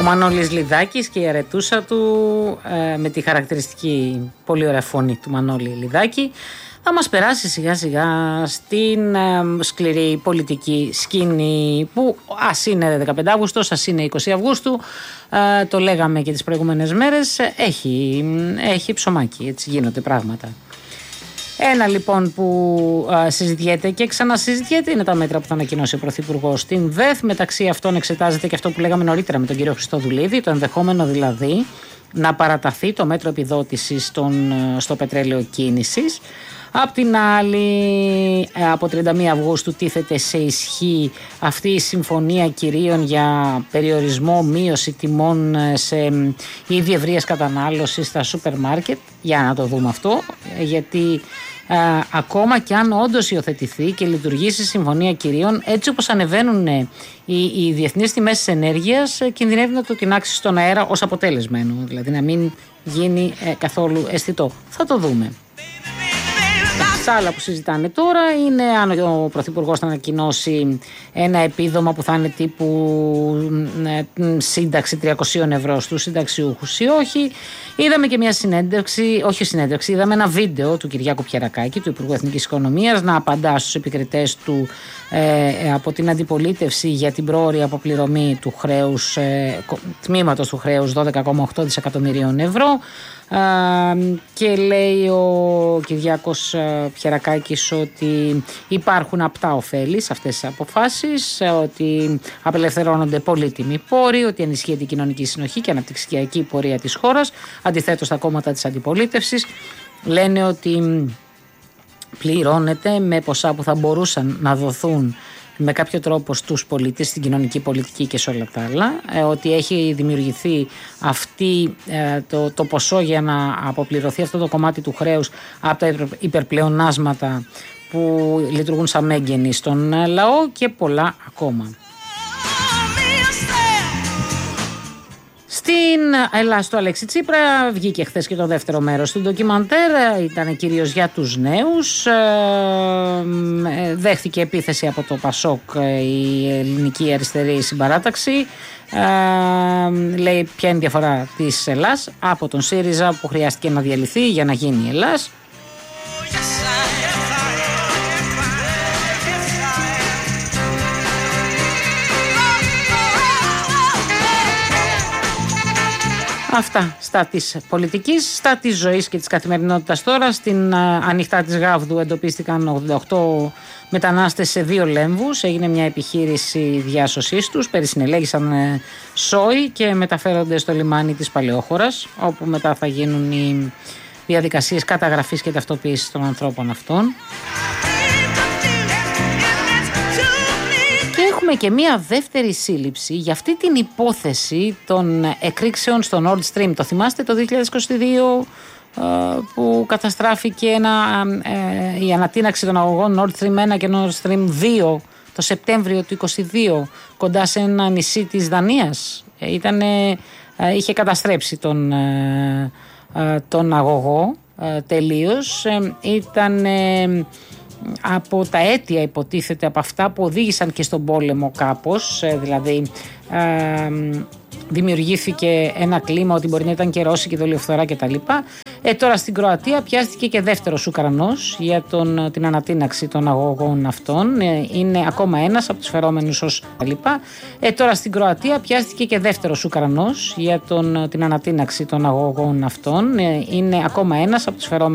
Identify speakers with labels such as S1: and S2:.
S1: Ο Μανώλης Λιδάκης και η αρετούσα του με τη χαρακτηριστική πολύ ωραία φωνή του Μανώλη Λιδάκη θα μας περάσει σιγά σιγά στην σκληρή πολιτική σκηνή που ας είναι 15 Αύγουστος, ας είναι 20 Αυγούστου, το λέγαμε και τις προηγούμενες μέρες, έχει ψωμάκι, έτσι γίνονται πράγματα. Ένα λοιπόν που συζητιέται και ξανασυζητιέται είναι τα μέτρα που θα ανακοινώσει ο Πρωθυπουργός στην ΔΕΘ. Μεταξύ αυτών εξετάζεται και αυτό που λέγαμε νωρίτερα με τον κύριο Χριστοδουλίδη, το ενδεχόμενο δηλαδή να παραταθεί το μέτρο επιδότησης στο πετρέλαιο κίνησης. Απ' την άλλη, από 31 Αυγούστου τίθεται σε ισχύ αυτή η συμφωνία κυρίων για περιορισμό, μείωση τιμών σε είδη ευρείας κατανάλωσης στα σούπερ μάρκετ. Για να το δούμε αυτό, γιατί ακόμα και αν όντως υιοθετηθεί και λειτουργήσει η συμφωνία κυρίων, έτσι όπως ανεβαίνουν οι διεθνείς τιμές της ενέργειας, κινδυνεύει να το τεινάξει στον αέρα ως αποτέλεσμα, δηλαδή να μην γίνει καθόλου αισθητό. Θα το δούμε. Τα άλλα που συζητάνε τώρα είναι αν ο Πρωθυπουργός θα ανακοινώσει ένα επίδομα που θα είναι τύπου σύνταξη 300 ευρώ στους συνταξιούχους ή όχι. Είδαμε και μια είδαμε ένα βίντεο του Κυριάκου Πιερακάκη, του Υπουργού Εθνικής Οικονομίας, να απαντά στους επικριτές του από την αντιπολίτευση για την πρόωρη αποπληρωμή του χρέους, τμήματος του χρέους 12,8 δισεκατομμυρίων ευρώ. Και λέει ο Κυριάκος Πιερακάκης ότι υπάρχουν απτά ωφέλη σε αυτές τις αποφάσεις, ότι απελευθερώνονται πολύτιμοι πόροι, ότι ενισχύεται η κοινωνική συνοχή και αναπτυξιακή πορεία της χώρας. Αντιθέτως, τα κόμματα της αντιπολίτευσης λένε ότι πληρώνεται με ποσά που θα μπορούσαν να δοθούν με κάποιο τρόπο στους πολίτες, στην κοινωνική πολιτική και σε όλα τα άλλα, ότι έχει δημιουργηθεί το ποσό για να αποπληρωθεί αυτό το κομμάτι του χρέους από τα υπερπλεονάσματα που λειτουργούν σαν μέγενη στον λαό και πολλά ακόμα. Στην Ελλάδα του Αλέξη Τσίπρα βγήκε χθες και το δεύτερο μέρος του ντοκιμαντέρ, ήταν κυρίως για τους νέους, δέχθηκε επίθεση από το ΠΑΣΟΚ η ελληνική αριστερή συμπαράταξη, λέει ποια είναι η διαφορά της Ελλάς από τον ΣΥΡΙΖΑ που χρειάστηκε να διαλυθεί για να γίνει η Ελλάς. Αυτά στα της πολιτικής, στα της ζωής και της καθημερινότητας τώρα. Στην ανοιχτά της Γάβδου εντοπίστηκαν 88 μετανάστες σε 2 λέμβους. Έγινε μια επιχείρηση διάσωσής τους. Περισυνελέγησαν σόι και μεταφέρονται στο λιμάνι της Παλαιόχωρας, όπου μετά θα γίνουν οι διαδικασίες καταγραφής και ταυτοποίησης των ανθρώπων αυτών. Έχουμε και μία δεύτερη σύλληψη για αυτή την υπόθεση των εκρήξεων στο Nord Stream. Το θυμάστε το 2022 που καταστράφηκε η ανατείναξη των αγωγών Nord Stream 1 και Nord Stream 2 το Σεπτέμβριο του 2022 κοντά σε ένα νησί της Δανίας. Είχε καταστρέψει τον αγωγό τελείως. Ήταν από τα αίτια, υποτίθεται, από αυτά που οδήγησαν και στον πόλεμο κάπως, δηλαδή δημιουργήθηκε ένα κλίμα ότι μπορεί να ήταν και Ρώσικη δολιοφθορά κτλ. Τώρα στην Κροατία πιάστηκε και δεύτερος Ουκρανός για την ανατείναξη των αγωγών αυτών. Είναι ακόμα ένας από τους φερόμενους ως λοιπά. Τώρα στην Κροατία πιάστηκε και δεύτερος Ουκρανός για την ανατείναξη των αγωγών αυτών. Είναι ακόμα ένας από τους φερόμενους.